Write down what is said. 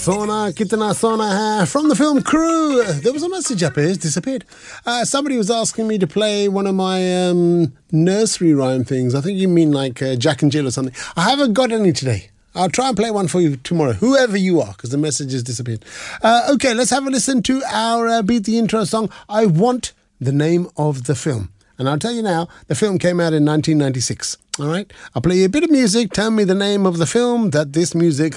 Sona Kitna Sona hai from the film Crew. There was a message up here, it's disappeared. Somebody was asking me to play one of my nursery rhyme things. I think you mean like Jack and Jill or something. I haven't got any today. I'll try and play one for you tomorrow, whoever you are, because the message has disappeared. Okay, let's have a listen to our Beat the Intro song, I Want the Name of the Film. And I'll tell you now, the film came out in 1996. All right? I'll play you a bit of music. Tell me the name of the film that this music